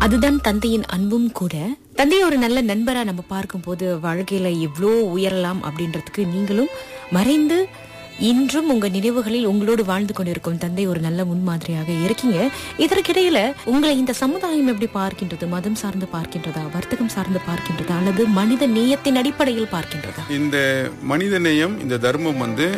அதுதான் தந்தையின் அன்பும் கூட. தந்தையை ஒரு நல்ல நண்பரா நம்ம பார்க்கும்போது வாழ்க்கையில எவ்வளோ உயரலாம் அப்படின்றதுக்கு நீங்களும் மறைந்து இன்றும் உங்க நினைவுகளில் உங்களோடு வாழ்ந்து கொண்டிருக்கும் தந்தை ஒரு நல்ல முன்மாதிரியாக இருக்கீங்க. இதற்கிடையில உங்களை இந்த சமுதாயம் எப்படி பார்க்கின்றது? மதம் சார்ந்து பார்க்கின்றதா, வர்த்தகம் சார்ந்து பார்க்கின்றதா, அல்லது மனித நேயத்தின் அடிப்படையில் பார்க்கின்றதா? இந்த மனித நேயம், இந்த தர்மம்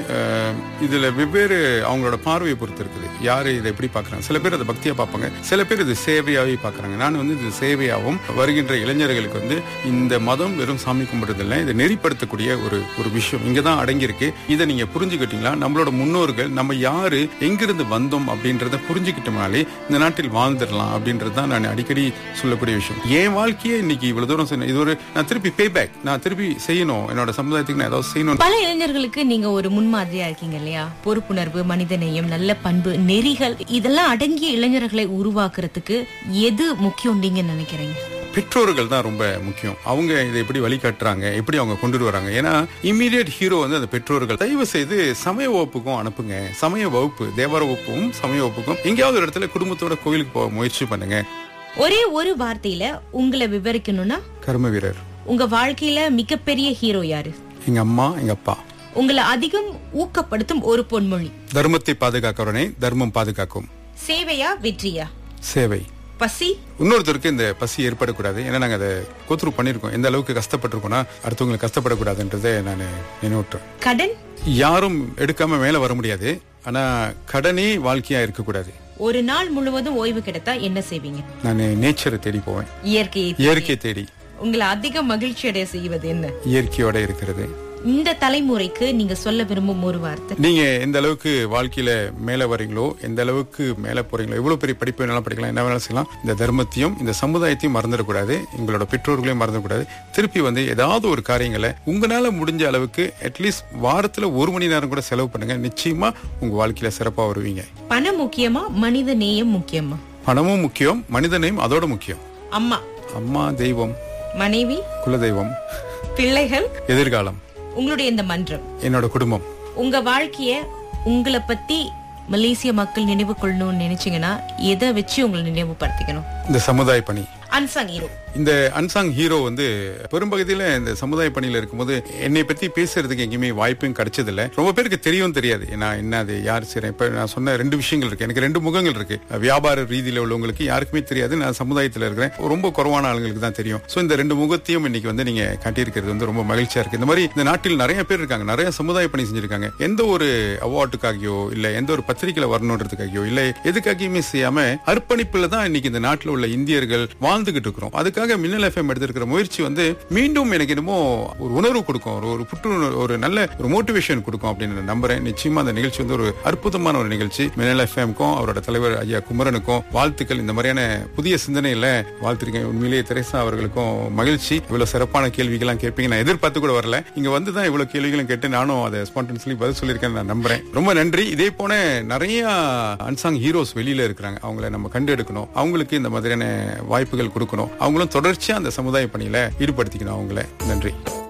இதுல வெவ்வேறு அவங்களோட பார்வையை பொறுத்து இருக்குது. யாரு இதை எப்படி பாக்குறாங்க? சில பேர் அதை பக்தியா பார்ப்பாங்க, சில பேர் இது சேவையாவே பாக்குறாங்க. நான் இது சேவையாகவும் வருகின்ற இளைஞர்களுக்கு இந்த மதம் வெறும் சாமி கும்பிடுறதில்லை, இதை நெறிப்படுத்தக்கூடிய ஒரு விஷயம் இங்கதான் அடங்கியிருக்கு. இதை நீங்க புரிஞ்சுக்கிட்டீங்களா? நம்மளோட முன்னோர்கள் நம்ம யாரு, எங்கிருந்து வந்தோம் அப்படின்றத புரிஞ்சுக்கிட்டோம்னாலே இந்த நாட்டில் வாழ்ந்துடலாம் அப்படின்றதுதான் நான் அடிக்கடி சொல்லக்கூடிய விஷயம். என் வாழ்க்கையே இன்னைக்கு இவ்வளவு தூரம் இது நான் திருப்பி பே பேக், நான் திருப்பி செய்யணும், என்னோட சமுதாயத்துக்கு நான் ஏதாவது செய்யணும். பல இளைஞர்களுக்கு நீங்க ஒரு முன்மாதிரியா இருக்கீங்க இல்லையா? பொறுப்புணர்வு, மனிதநேயம், நல்ல பண்பு, நெறிகள், இதெல்லாம் அடங்கிய இளைஞர்களை உருவாக்குறதுக்கு எது முக்கியம் நீங்க நினைக்கிறீங்க? பெற்றோர்கள் தான் ரொம்ப முக்கியம். அவங்க இதை எப்படி வழிகாட்டுறாங்க, எப்படி அவங்க கொண்டு வராங்க. ஏன்னா இம்மீடியட் ஹீரோ அந்த பெற்றோர்கள். தயவு செய்து சமய வகுப்புக்கும் அனுப்புங்க. சமய வகுப்பு, தேவார வகுப்பும் சமய வகுப்புக்கும் எங்கேயாவது ஒரு இடத்துல குடும்பத்தோட கோயிலுக்கு போக முயற்சி பண்ணுங்க. ஒரே ஒரு வார்த்தையில உங்களை விவரிக்கணும்னா, கர்ம வீரர். உங்க வாழ்க்கையில மிகப்பெரிய ஹீரோ யாரு? எங்க அம்மா, எங்க அப்பா. உங்களை அதிகம் ஊக்கப்படுத்தும் ஒரு பொன்மொழி? தர்மத்தை பாதுகாக்கிறவனே தர்மம் பாதுகாக்கும். சேவையா, வெற்றியா? சேவை. பசி? இன்னொருத்தருக்கு இந்த பசி ஏற்படக்கூடாது. ஏன்னா நாங்க அதை கோத்ரூ பண்ணிருக்கோம். எந்த அளவுக்கு கஷ்டப்பட்டிருக்கோம்னா அடுத்தவங்களுக்கு கஷ்டப்படக்கூடாதுன்றதை நான் நினைவுற்றேன். கடன்? யாரும் எடுக்காம மேல வர முடியாது. ஆனா கடனே வாழ்க்கையா இருக்கக்கூடாது. ஒரு நாள் முழுவதும் ஓய்வு கிடைத்தா என்ன செய்வீங்க? நான் நேச்சரை தேடி போவேன். இயற்கையை தேடி. உங்களை அதிக மகிழ்ச்சி அடைய செய்வது என்ன? இயற்கையோட இருக்கிறது. இந்த தலைமுறைக்கு நீங்க சொல்ல விரும்பும் ஒரு வார்த்தை? நீங்க எந்த அளவுக்கு வாழ்க்கையில மேல வரீங்களோ, எந்த அளவுக்கு மேல போறீங்களோ, எவ்வளவு பெரிய படிப்பு வேணாலும் படிக்கலாம், என்ன வேணாலும் செய்யலாம், இந்த தர்மத்தையும் இந்த சமுதாயத்தையும் மறந்துடக்கூடாது, எங்களோட பெற்றோர்களையும் மறந்துடக்கூடாது. திருப்பி ஏதாவது ஒரு காரியங்களை உங்களால முடிஞ்ச அளவுக்கு அட்லீஸ்ட் வாரத்துல 1 மணி நேரம் கூட செலவு பண்ணுங்க. நிச்சயமா உங்க வாழ்க்கையில சிறப்பா வருவீங்க. பணம் முக்கியமா, மனித நேயம் முக்கியமா? பணமும் முக்கியம், மனித நேயம் அதோட முக்கியம். அம்மா தெய்வம், மனைவி குலதெய்வம், பிள்ளைகள் எதிர்காலம். உங்களுடைய இந்த மன்றம், என்னோட குடும்பம். உங்க வாழ்க்கைய, உங்களை பத்தி மலேசிய மக்கள் நினைவு கொள்ளணும்னு நினைச்சீங்கன்னா எதை வச்சு உங்களை நினைவுபடுத்திக்கணும்? இந்த சமுதாய பணி. Unsung hero. இந்த அன்சாங் ஹீரோ பெரும்பகுதியில இந்த சமுதாய பணியில இருக்கும்போது என்னை பத்தி பேசுறதுக்கு எங்கேயுமே வாய்ப்பும் கிடைச்சதில்ல. ரொம்ப பேருக்கு தெரியும் தெரியாது நான் என்ன, அது யார் செய்றேன். இப்ப நான் சொன்ன 2 விஷயங்கள் இருக்கு, எனக்கு 2 முகங்கள் இருக்கு. வியாபார ரீதியில உள்ளவங்களுக்கு யாருக்குமே தெரியாது, நான் சமுதாயத்துல இருக்கிறேன், ரொம்ப குறைவான ஆளுங்களுக்கு தான் தெரியும். சோ இந்த 2 முகத்தையும் இன்னைக்கு நீங்க காட்டியிருக்கிறது ரொம்ப மகிழ்ச்சியா இருக்கு. இந்த மாதிரி இந்த நாட்டில் நிறைய பேர் இருக்காங்க, நிறைய சமுதாய பணி செஞ்சிருக்காங்க. எந்த ஒரு அவார்டுக்காகியோ இல்ல எந்த ஒரு பத்திரிகையில வரணுன்றதுக்காகியோ இல்ல எதுக்காகியுமே செய்யாம அர்ப்பணிப்புல தான் இன்னைக்கு இந்த நாட்டில் உள்ள இந்தியர்கள் வாழ்ந்துகிட்டு இருக்கிறோம். அதுக்காக மின்னல் எஃப்எம் எடுத்திருக்கிற முயற்சி மீண்டும் எனக்கு என்னமோ ஒரு உணர்வு கொடுக்கும், ஒரு புத்துணர்வு, ஒரு நல்ல ஒரு மோட்டிவேஷன் கொடுக்கும் அப்படின்னு நம்புறேன். நிச்சயமா அந்த நிகழ்ச்சி ஒரு அற்புதமான ஒரு நிகழ்ச்சி. மின்னல் எஃப்எம்க்கும் அவரோட தலைவர் ஐயா குமரனுக்கும் வாழ்த்துக்கள். இந்த மாதிரியான புதிய சிந்தனையில வாழ்த்திருக்கேன். உண்மையிலேயே தெரேசா அவர்களுக்கும் மகிழ்ச்சி. இவ்வளவு சிறப்பான கேள்விகள்லாம் கேட்பீங்க நான் எதிர்பார்த்து கூட வரல. இங்க வந்துதான் இவ்வளவு கேள்விகளும் கேட்டு நானும் அதை ஸ்பான்டேனியஸ்லி பதில் சொல்லியிருக்கேன் நான் நம்புறேன். ரொம்ப நன்றி. இதே போல நிறைய அன்சாங் ஹீரோஸ் வெளியில இருக்கிறாங்க, அவங்களை நம்ம கண்டு எடுக்கணும், அவங்களுக்கு இந்த மாதிரியான வாய்ப்புகள் கொடுக்கணும், அவங்களும் தொடர்ச்சியா அந்த சமுதாய பணியில ஈடுபடுத்திக்கணும் அவங்கள. நன்றி.